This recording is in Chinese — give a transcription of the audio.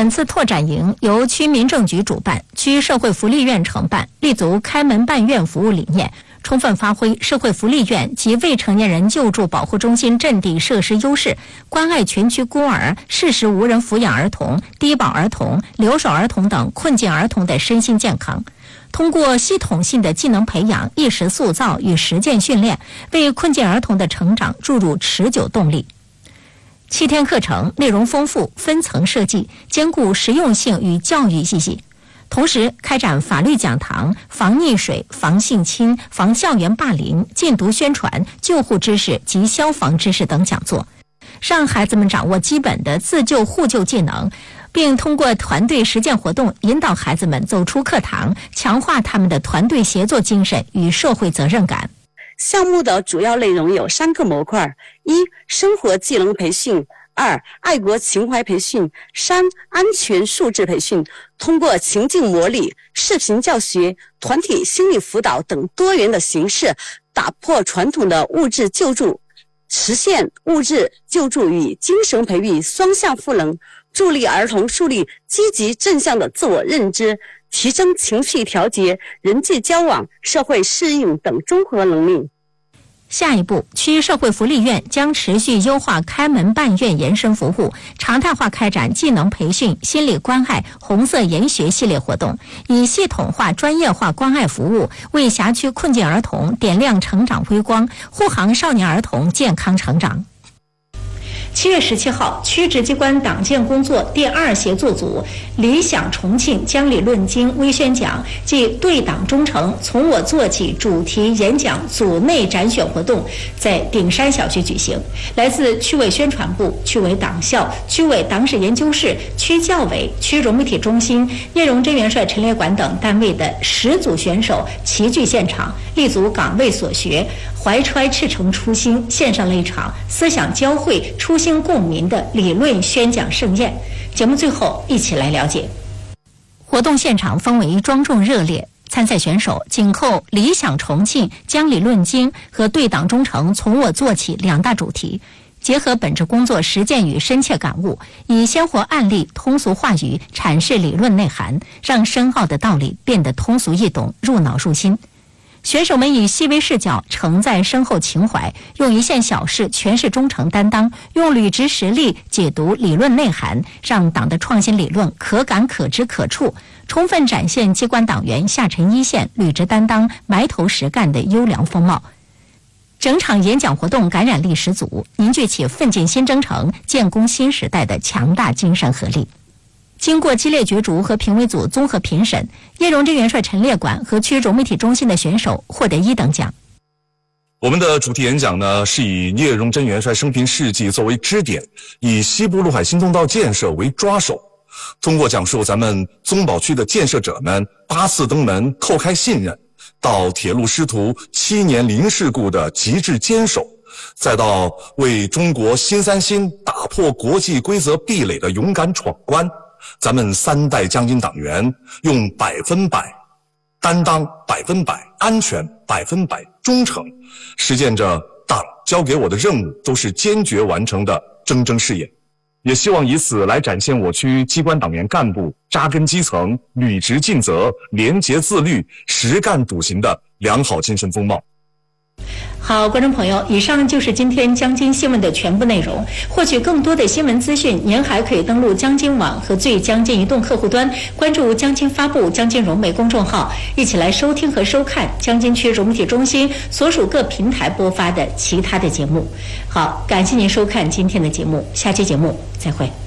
本次拓展营由区民政局主办，区社会福利院承办，立足开门办院服务理念，充分发挥社会福利院及未成年人救助保护中心阵地设施优势，关爱全区孤儿、适时无人抚养儿童、低保儿童、留守儿童等困境儿童的身心健康。通过系统性的技能培养、意识塑造与实践训练，为困境儿童的成长注入持久动力。7天课程内容丰富，分层设计，兼顾实用性与教育意义。同时开展法律讲堂、防溺水、防性侵、防校园霸凌、禁毒宣传、救护知识及消防知识等讲座，让孩子们掌握基本的自救互救技能，并通过团队实践活动引导孩子们走出课堂，强化他们的团队协作精神与社会责任感。 项目的主要内容有3个模块：一、生活技能培训；二、爱国情怀培训；三、安全素质培训。通过情境模拟、视频教学、团体心理辅导等多元的形式，打破传统的物质救助，实现物质救助与精神培育双向赋能，助力儿童树立积极正向的自我认知，提升情绪调节、人际交往、社会适应等综合能力。 下一步，区社会福利院将持续优化开门办院延伸服务，常态化开展技能培训、心理关爱、红色研学系列活动，以系统化、专业化关爱服务，为辖区困境儿童点亮成长微光，护航少年儿童健康成长。7月17号，区直机关党建工作第2协作组理想重庆讲理论经微宣讲暨对党忠诚从我做起主题演讲组内展选活动在顶山小学举行。来自区委宣传部、区委党校、区委党史研究室、区教委、区融媒体中心、聂荣臻元帅陈列馆等单位的10组选手齐聚现场，立足岗位所学，怀揣赤诚初心，献上了一场思想交汇、初心共鸣的理论宣讲盛宴。节目最后一起来了解。活动现场氛围庄重热烈，参赛选手紧扣理想重庆、讲理论经和对党忠诚从我做起2大主题，结合本职工作实践与深切感悟，以鲜活案例、通俗话语阐释理论内涵，让深奥的道理变得通俗易懂、入脑入心。选手们以细微视角承载深厚情怀，用一线小事诠释忠诚担当，用履职实例解读理论内涵，让党的创新理论可感可知可触，充分展现机关党员下沉一线、履职担当、埋头实干的优良风貌。整场演讲活动感染力十足，凝聚起奋进新征程、建功新时代的强大精神合力。经过激烈角逐和评委组综合评审，聂荣臻元帅陈列馆和区融媒体中心的选手获得1等奖。 我们的主题演讲呢，是以聂荣臻元帅生平事迹作为支点，以西部陆海新通道建设为抓手，通过讲述咱们宗保区的建设者们8次登门叩开信任，到铁路师徒7年零事故的极致坚守，再到为中国新3新打破国际规则壁垒的勇敢闯关，咱们3代江津党员用100%担当、100%安全、100%忠诚，实践着党交给我的任务都是坚决完成的铮铮誓言。也希望以此来展现我区机关党员干部扎根基层、履职尽责、廉洁自律、实干笃行的良好精神风貌。 好，观众朋友，以上就是今天江津新闻的全部内容。获取更多的新闻资讯，您还可以登录江津网和最江津移动客户端，关注江津发布、江津融媒公众号，一起来收听和收看江津区融媒体中心所属各平台播发的其他的节目。好，感谢您收看今天的节目，下期节目再会。